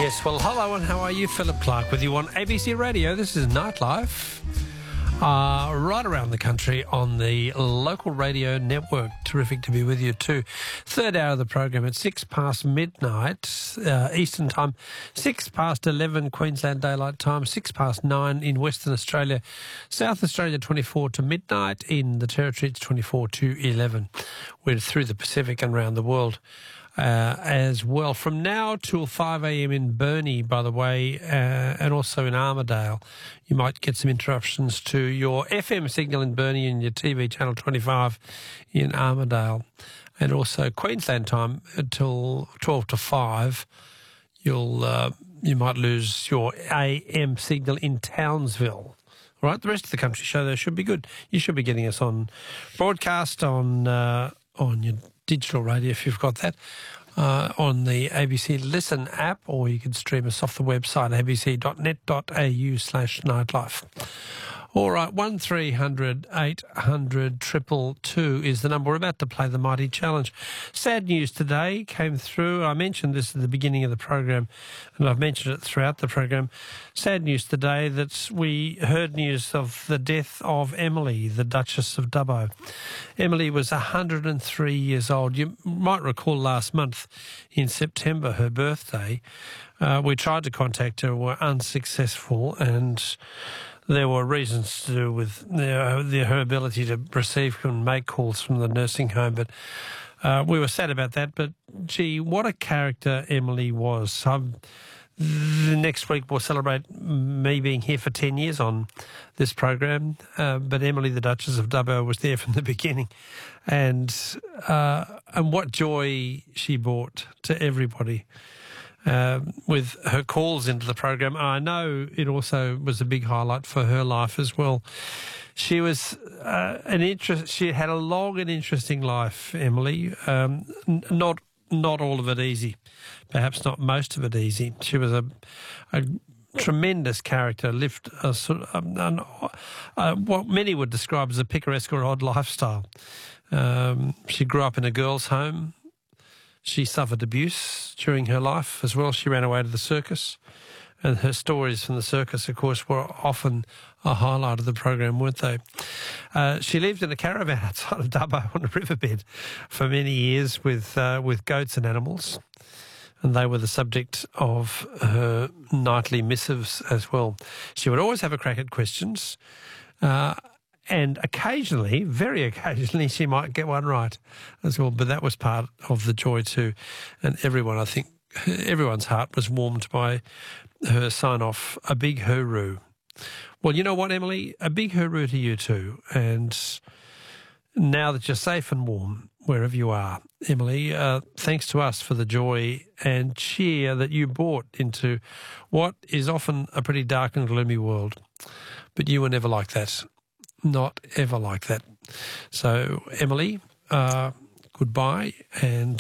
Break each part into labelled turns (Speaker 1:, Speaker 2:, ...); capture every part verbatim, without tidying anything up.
Speaker 1: Yes, well, hello and how are you? Philip Clark with you on A B C Radio. This is Nightlife. Uh, right around the country on the local radio network. Terrific to be with you too. Third hour of the program at six past midnight uh, Eastern Time, six past eleven Queensland Daylight Time, six past nine in Western Australia, South Australia twenty-four to midnight, in the Territory it's twenty-four to eleven. We're through the Pacific and around the world. Uh, as well. From now till five a.m. in Burnie, by the way, uh, and also in Armidale, you might get some interruptions to your F M signal in Burnie and your T V channel twenty-five in Armidale. And also Queensland time until twelve to five, you'll uh, you might lose your A M signal in Townsville. All right, the rest of the country show there should be good. You should be getting us on broadcast on uh, on your digital radio if you've got that, uh, on the A B C Listen app, or you can stream us off the website a b c dot net dot a u slash nightlife. All right, one three hundred eight hundred two two is the number. We're about to play the Mighty Challenge. Sad news today came through. I mentioned this at the beginning of the program, and I've mentioned it throughout the program. Sad news today that we heard news of the death of Emily, the Duchess of Dubbo. Emily was one hundred three years old. You might recall last month in September, her birthday, uh, we tried to contact her, were unsuccessful, and there were reasons to do with uh, the, her ability to receive and make calls from the nursing home, but uh, we were sad about that. But, gee, what a character Emily was. Um, the next week we'll celebrate me being here for ten years on this program, uh, but Emily, the Duchess of Dubbo, was there from the beginning. And, uh, and what joy she brought to everybody. Uh, with her calls into the program. I know it also was a big highlight for her life as well. She was uh, an interest. She had a long and interesting life, Emily. Um, n- not not all of it easy, perhaps not most of it easy. She was a, a tremendous character. Lived a sort of, um, an, uh, what many would describe as a picaresque or odd lifestyle. Um, she grew up in a girls' home. She suffered abuse during her life as well. She ran away to the circus, and her stories from the circus, of course, were often a highlight of the program, weren't they? Uh, she lived in a caravan outside of Dubbo on a riverbed for many years with uh, with goats and animals, and they were the subject of her nightly missives as well. She would always have a crack at questions, uh, and occasionally, very occasionally, she might get one right as well. But that was part of the joy too. And everyone, I think, everyone's heart was warmed by her sign-off, a big hooroo. Well, you know what, Emily? A big hooroo to you too. And now that you're safe and warm, wherever you are, Emily, uh, thanks to us for the joy and cheer that you brought into what is often a pretty dark and gloomy world. But you were never like that. Not ever like that. So, Emily, uh, goodbye, and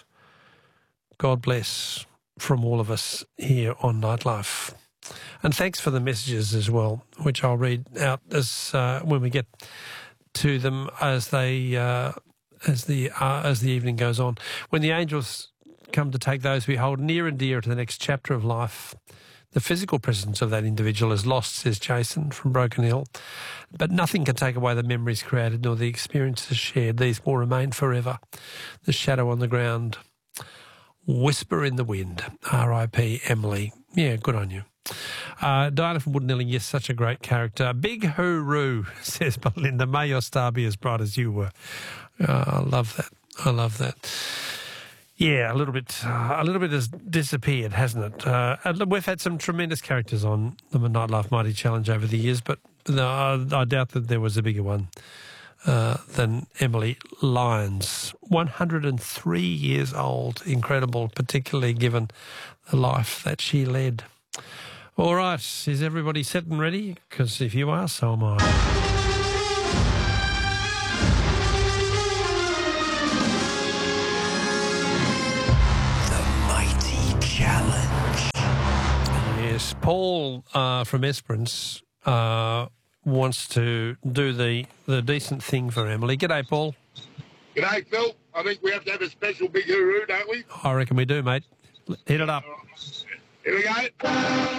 Speaker 1: God bless from all of us here on Nightlife. And thanks for the messages as well, which I'll read out as uh, when we get to them as they uh, as the uh, as the evening goes on. When the angels come to take those we hold near and dear to the next chapter of life, the physical presence of that individual is lost, says Jason from Broken Hill. But nothing can take away the memories created nor the experiences shared. These will remain forever. The shadow on the ground, whisper in the wind. R I P Emily. Yeah, good on you. Uh, Diana from Woodnelling, yes, such a great character. Big hooroo, says Belinda. May your star be as bright as you were. Uh, I love that. I love that. Yeah, a little bit, uh, a little bit has disappeared, hasn't it? Uh, we've had some tremendous characters on the Nightlife Mighty Challenge over the years, but no, I, I doubt that there was a bigger one uh, than Emily Lyons. one hundred three years old, incredible, particularly given the life that she led. All right, is everybody set and ready? Because if you are, so am I.
Speaker 2: Challenge.
Speaker 1: Yes, Paul uh, from Esperance uh, wants to do the, the decent thing for Emily. G'day, Paul.
Speaker 3: G'day, Phil. I think we have to have a special big hooroo, don't we?
Speaker 1: I reckon we do, mate. Hit it up.
Speaker 3: Here we go.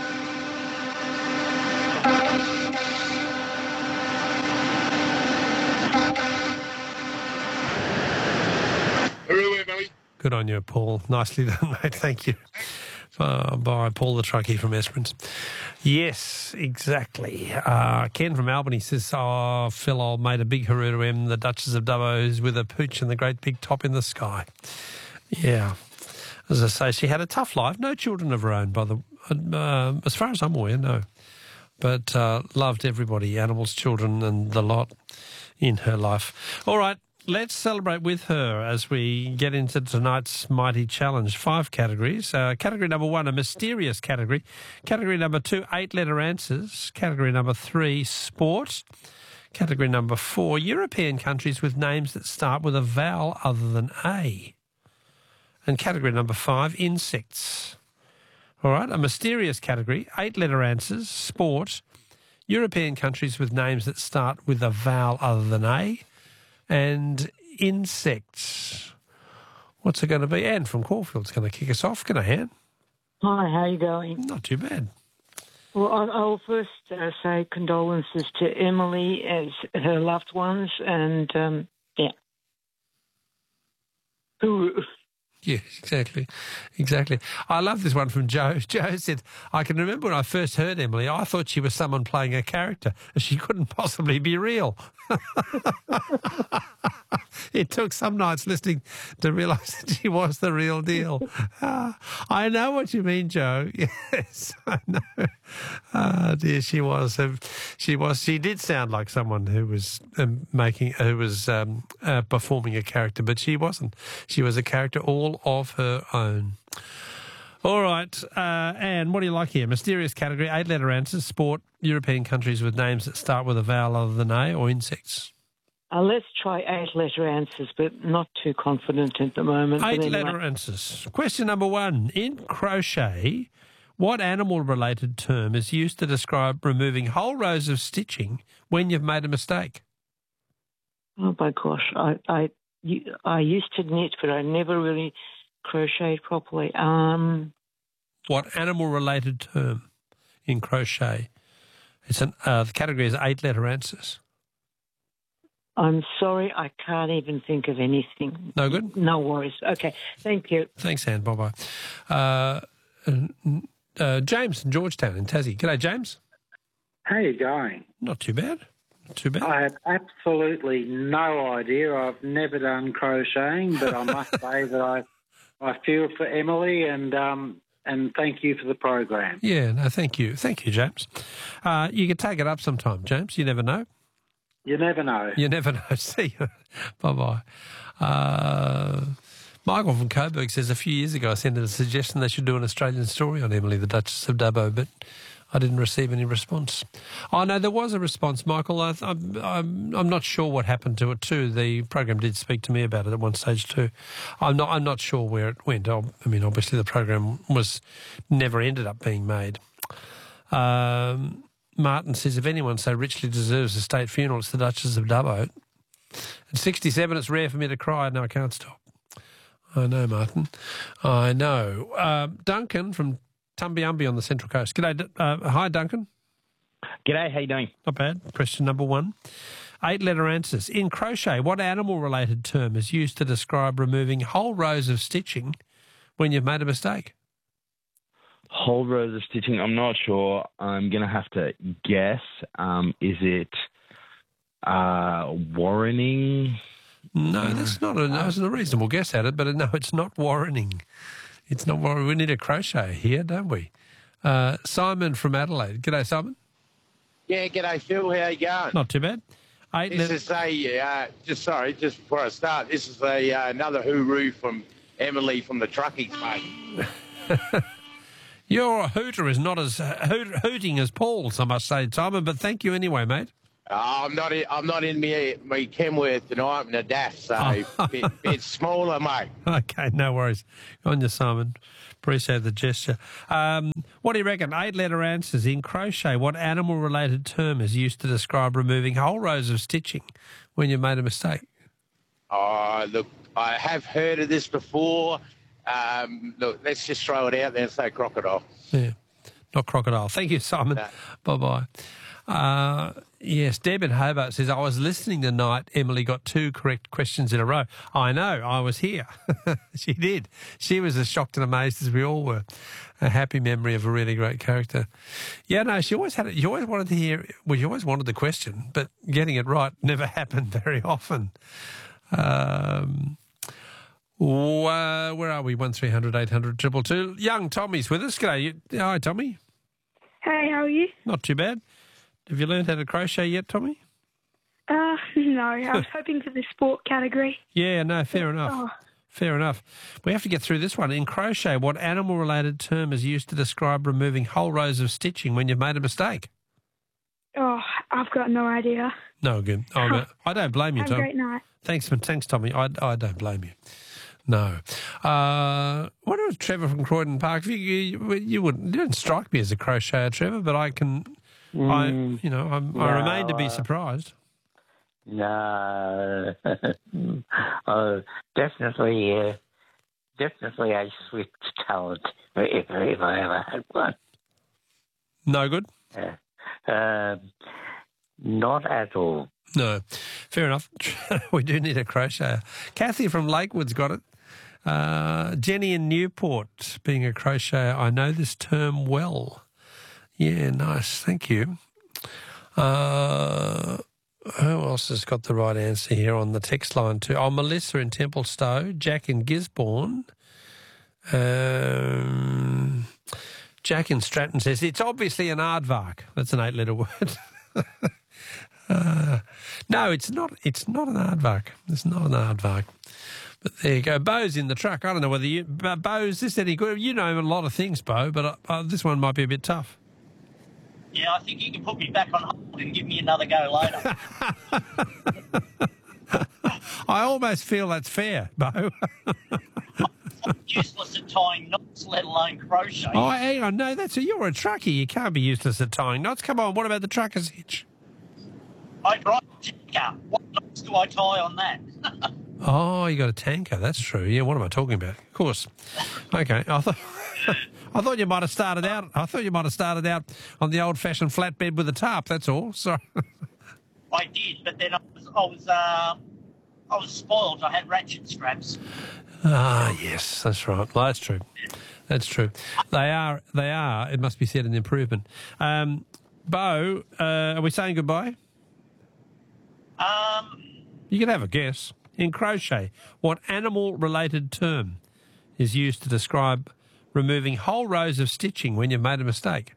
Speaker 3: Hooray, Billy.
Speaker 1: Good on you, Paul. Nicely done, mate. Thank you. Uh, by Paul the Truckie from Esperance. Yes, exactly. Uh, Ken from Albany says, oh, Phil, I made a big hurrah to M, the Duchess of Dubbo's with a pooch and the great big top in the sky. Yeah. As I say, she had a tough life. No children of her own, by the uh, as far as I'm aware, no. But uh, loved everybody, animals, children and the lot in her life. All right. Let's celebrate with her as we get into tonight's Mighty Challenge. Five categories. Uh, category number one, a mysterious category. Category number two, eight-letter answers. Category number three, sport. Category number four, European countries with names that start with a vowel other than A. And category number five, insects. All right, a mysterious category, eight-letter answers, sport, European countries with names that start with a vowel other than A. And insects. What's it going to be? Anne from Caulfield's going to kick us off. G'day, Anne.
Speaker 4: Hi, how are you going?
Speaker 1: Not too bad.
Speaker 4: Well, I- I'll first uh, say condolences to Emily as her loved ones, and um, yeah. Who?
Speaker 1: Yes, exactly. Exactly. I love this one from Joe. Joe said, I can remember when I first heard Emily, I thought she was someone playing a character. She couldn't possibly be real. It took some nights listening to realise that she was the real deal. Uh, I know what you mean, Joe. Yes, I know. Oh, dear, she was. Um, she was. She did sound like someone who was um, making, who was um, uh, performing a character, but she wasn't. She was a character all of her own. All right, uh, Anne, what do you like here? Mysterious category, eight-letter answers, sport, European countries with names that start with a vowel other than A, or insects?
Speaker 4: Uh, let's try eight-letter answers, but not too confident at the moment.
Speaker 1: Eight-letter
Speaker 4: anyway.
Speaker 1: answers. Question number one. In crochet, what animal-related term is used to describe removing whole rows of stitching when you've made a mistake?
Speaker 4: Oh, my gosh. I, I, you- I used to knit, but I never really crocheted properly. Um,
Speaker 1: What animal-related term in crochet? It's an, uh, the category is eight-letter answers.
Speaker 4: I'm sorry, I can't even think of anything.
Speaker 1: No good?
Speaker 4: No worries. Okay, thank you.
Speaker 1: Thanks, Anne. Bye-bye. Uh, uh, James from Georgetown in Tassie. G'day, James.
Speaker 5: How are you going?
Speaker 1: Not too bad. Not too bad.
Speaker 5: I have absolutely no idea. I've never done crocheting, but I must say that I I feel for Emily and um and thank you for the program.
Speaker 1: Yeah, no, thank you. Thank you, James. Uh, you can take it up sometime, James. You never know.
Speaker 5: You never know.
Speaker 1: You never know. See you. Bye-bye. Uh, Michael from Coburg says, a few years ago I sent in a suggestion they should do an Australian story on Emily, the Duchess of Dubbo, but I didn't receive any response. Oh, no, there was a response, Michael. I, I'm, I'm, I'm not sure what happened to it too. The program did speak to me about it at one stage too. I'm not, I'm not sure where it went. I mean, obviously the program was never ended up being made. Um, Martin says, if anyone so richly deserves a state funeral, it's the Duchess of Dubbo. At sixty-seven, it's rare for me to cry. No, I can't stop. I know, Martin. I know. Uh, Duncan from Tumbiumbi on the Central Coast. G'day. Uh, hi, Duncan.
Speaker 6: G'day, how you doing?
Speaker 1: Not bad. Question number one. Eight-letter answers. In crochet, what animal-related term is used to describe removing whole rows of stitching when you've made a mistake?
Speaker 6: Whole rows of stitching, I'm not sure. I'm going to have to guess. Um, is it uh, warrening?
Speaker 1: No, that's not a, that's a reasonable guess at it, but no, it's not warrening. It's not warrening. We need a crochet here, don't we? Uh, Simon from Adelaide. G'day, Simon.
Speaker 3: Yeah, g'day, Phil. How you going?
Speaker 1: Not too bad. Eight
Speaker 3: This
Speaker 1: letter-
Speaker 3: is a, uh, just sorry, just before I start, this is a uh, another hooroo from Emily from the Truckies, mate.
Speaker 1: Your hooter is not as uh, hoot- hooting as Paul's, I must say, Simon, but thank you anyway, mate.
Speaker 3: Uh, I'm not in, I'm not in me, me Kenworth tonight in the D A F, so
Speaker 1: Oh.
Speaker 3: bit, bit smaller, mate.
Speaker 1: Okay, no worries. Go on you, Simon. Appreciate the gesture. Um, what do you reckon? Eight-letter answers. In crochet, what animal-related term is used to describe removing whole rows of stitching when you've made a mistake?
Speaker 3: Oh, look, I have heard of this before. Um, look, let's just throw it out there and say crocodile.
Speaker 1: Yeah, not crocodile. Thank you, Simon.
Speaker 3: No.
Speaker 1: Bye-bye. Uh, yes, Deb in Hobart says, I was listening tonight. Emily got two correct questions in a row. I know, I was here. She did. She was as shocked and amazed as we all were. A happy memory of a really great character. Yeah, no, she always had it. You always wanted to hear, well, you always wanted the question, but getting it right never happened very often. Um, uh, where are we? one three hundred eight hundred two two two. Young Tommy's with us. G'day. You, hi, Tommy.
Speaker 7: Hey, how are you?
Speaker 1: Not too bad. Have you learned how to crochet yet, Tommy?
Speaker 7: Uh, no, I was hoping for the sport category.
Speaker 1: Yeah, no, fair enough.
Speaker 7: Oh.
Speaker 1: Fair enough. We have to get through this one. In crochet, what animal-related term is used to describe removing whole rows of stitching when you've made a mistake?
Speaker 7: Oh, I've got no idea.
Speaker 1: No, good. Oh, no. I don't blame you,
Speaker 7: Have a
Speaker 1: Tom.
Speaker 7: great night.
Speaker 1: Thanks, thanks, Tommy. I, I don't blame you. No. Uh, what about Trevor from Croydon Park? You, you, you wouldn't you don't strike me as a crocheter, Trevor, but I can,
Speaker 8: Mm,
Speaker 1: I you know, I'm,
Speaker 8: no,
Speaker 1: I remain to be
Speaker 8: uh,
Speaker 1: surprised.
Speaker 8: No, oh, definitely, uh, definitely a swift talent if, if I ever had one.
Speaker 1: No good?
Speaker 8: Uh, um, not at all.
Speaker 1: No. Fair enough. We do need a crocheter. Kathy from Lakewood's got it. Uh, Jenny in Newport, being a crocheter, I know this term well. Yeah, nice. Thank you. Uh, who else has got the right answer here on the text line too? Oh, Melissa in Templestowe, Jack in Gisborne. Um, Jack in Stratton says, it's obviously an aardvark. That's an eight-letter word. uh, no, it's not. It's not an aardvark. It's not an aardvark. But there you go. Bo's in the truck. I don't know whether you... Bo, is this any good? You know a lot of things, Bo, but uh, this one might be a bit tough.
Speaker 9: Yeah, I think you can put me back on hold and give me another go later.
Speaker 1: I almost feel that's fair, Bo.
Speaker 9: I'm useless at tying knots, let alone crochet.
Speaker 1: Oh, hang on. No, that's a, you're a trucker. You can't be useless at tying knots. Come on, what about the trucker's hitch?
Speaker 9: I drive a tanker. What knots do I tie on that?
Speaker 1: Oh, you got a tanker. That's true. Yeah, what am I talking about? Of course. Okay. I thought I thought you might have started out. I thought you might have started out on the old-fashioned flatbed with a tarp. That's all. Sorry.
Speaker 9: I did, but then I was I was uh, I was spoiled. I had ratchet straps.
Speaker 1: Ah, yes, that's right. Well, that's true. That's true. They are. They are. It must be said, an improvement. Um, Bo, uh, are we saying goodbye?
Speaker 9: Um,
Speaker 1: You can have a guess. In crochet, what animal-related term is used to describe removing whole rows of stitching when you've made a mistake?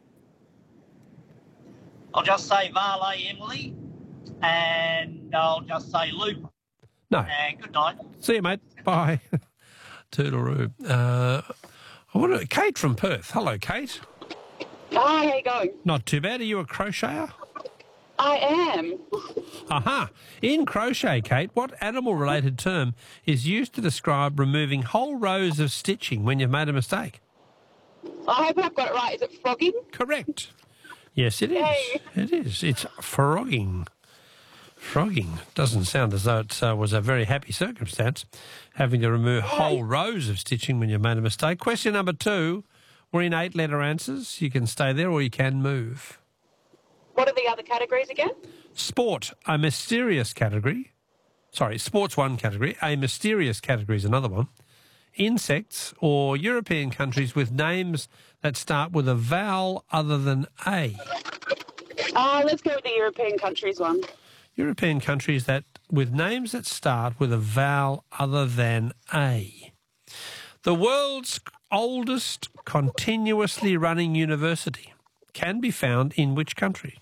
Speaker 9: I'll just say Varley, Emily, and I'll just say loop.
Speaker 1: No.
Speaker 9: And good night.
Speaker 1: See you, mate. Bye. Toodle-oo. Uh, I wonder, Kate from Perth. Hello, Kate.
Speaker 10: Hi, how you going?
Speaker 1: Not too bad. Are you a crocheter?
Speaker 10: I am.
Speaker 1: Aha. In crochet, Kate, what animal-related term is used to describe removing whole rows of stitching when you've made a mistake?
Speaker 10: I hope I've got it right. Is it frogging?
Speaker 1: Correct. Yes, it is.
Speaker 10: Yay.
Speaker 1: It is. It's frogging. Frogging. Doesn't sound as though it uh, was a very happy circumstance, having to remove whole rows of stitching when you've made a mistake. Question number two. We're in eight-letter answers. You can stay there or you can move.
Speaker 10: What are the other categories again?
Speaker 1: Sport, a mysterious category. Sorry, sport's one category. A mysterious category is another one. Insects or European countries with names that start with a vowel other than A.
Speaker 10: Uh, let's go with the European countries one.
Speaker 1: European countries that with names that start with a vowel other than A. The world's oldest continuously running university can be found in which country?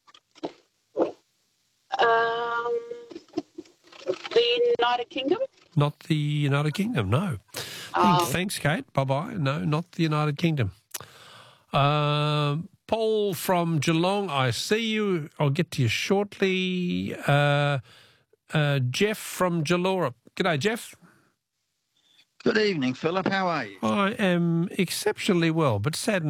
Speaker 10: Um, the United Kingdom?
Speaker 1: Not the United Kingdom, no.
Speaker 10: Oh.
Speaker 1: Thanks, Kate. Bye-bye. No, not the United Kingdom. Um, Paul from Geelong, I see you. I'll get to you shortly. Uh, uh, Jeff from Jalora. G'day, Jeff.
Speaker 11: Good evening, Philip. How are you?
Speaker 1: I am exceptionally well, but sad